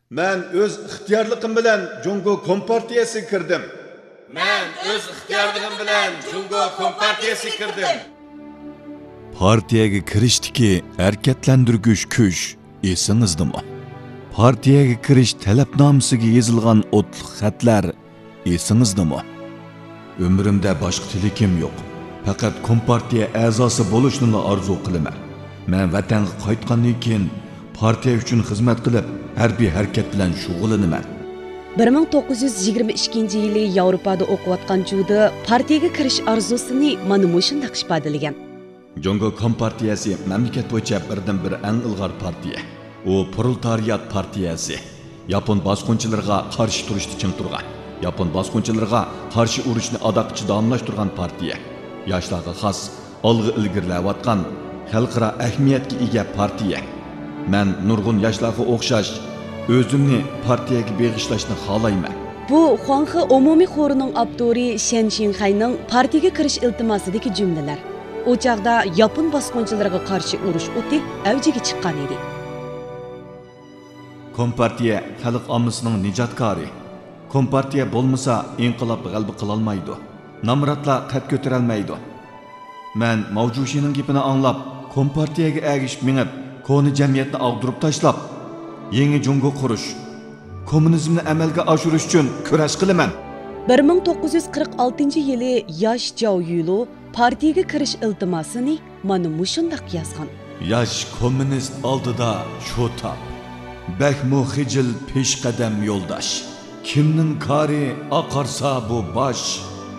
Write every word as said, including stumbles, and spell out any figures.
Men öz ixtiyorligim bilan Jungo Kompartiyasiga kirdim. Men öz ixtiyorligim bilan Jungo Kompartiyasiga kirdim. Partiyaga kirishdiki harakatlantirgich kuch esingizdami? Partiyaga kirish talabnomasiga yozilgan o'tliq xatlar esingizdami? Umrimda boshqa tilakim yo'q. Faqat Kompartiya a'zosi bo'lishni orzu qilaman. Men vatanga qaytgandan keyin partiya uchun xizmat qilib, harbiy harakat bilan shug'ullanaman. bir ming to'qqiz yuz yigirma ikkinchi yili Yevropada o'qiyotgan Juda partiyaga kirish orzusini mana shunday ifodalagan. Jungo Kompartiyasi mamlakat bo'yicha birdan bir eng ilg'or partiya. U proletariat partiyasi. Yapon bosqinchilariga qarshi turishda ching turgan. Yapon bosqinchilariga qarshi urushni adoqchi davomlashtirgan partiya. Yoshlarga xos, olg'a ilgirlayotgan, xalqaro ahamiyatga ega partiya. Men nurg'un yoshlarga o'xshash o'zimni partiyaga beg'ishlashni xohlayman. Bu Xuanxe umumiy xorining avtori Shen Xinhayning partiyaga kirish iltimosidagi jumlalar. O chaqda Yapon bosqinchilariga qarshi urush o'ti avjiga chiqqan edi. Kompartiya xalq ommasining nijotkori. Kompartiya bo'lmasa inqilob g'alaba qila olmaydi. Namratlar qad ko'tara olmaydi. Men Mavjushining gapini anglab, Kompartiyaga ergishib minib, koni jamiyatni ag'dirib tashlab, yangi Jungo qurish, kommunizmni amalga oshirish uchun kurash qilaman. bir ming to'qqiz yuz qirq oltinchi yili yosh Zhao Yulo partiyaga kirish iltimosini mana mushundaq yozgan. Yosh kommunist oldida sho'tap, bakmu xijil peshqadam yo'ldosh. Kimning kari oqarsa bu bosh.